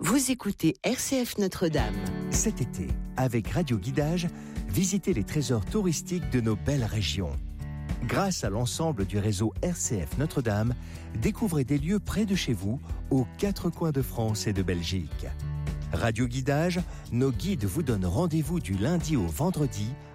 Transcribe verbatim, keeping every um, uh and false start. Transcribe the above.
Vous écoutez R C F Notre-Dame. Cet été, avec Radio Guidage, visitez les trésors touristiques de nos belles régions. Grâce à l'ensemble du réseau R C F Notre-Dame, découvrez des lieux près de chez vous, aux quatre coins de France et de Belgique. Radio Guidage, nos guides vous donnent rendez-vous du lundi au vendredi